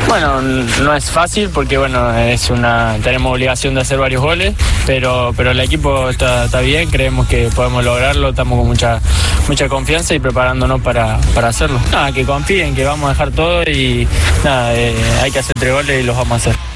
Bueno, no es fácil porque tenemos obligación de hacer varios goles, pero el equipo está bien, creemos que podemos lograrlo, estamos con mucha confianza y preparándonos para hacerlo. Que confíen, que vamos a dejar todo y hay que hacer 3 goles y los vamos a hacer.